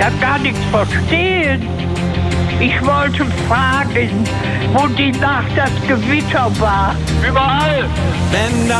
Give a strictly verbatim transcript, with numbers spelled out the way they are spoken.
kann gar nichts verstehen. Ich wollte fragen, wo die Nacht das Gewitter war. Überall! Wenn